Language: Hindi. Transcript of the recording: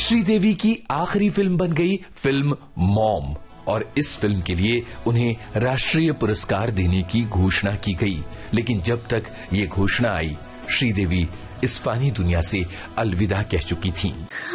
श्रीदेवी की आखिरी फिल्म बन गई फिल्म मॉम और इस फिल्म के लिए उन्हें राष्ट्रीय पुरस्कार देने की घोषणा की गई। लेकिन जब तक ये घोषणा आई, श्रीदेवी इस फानी दुनिया से अलविदा कह चुकी थीं।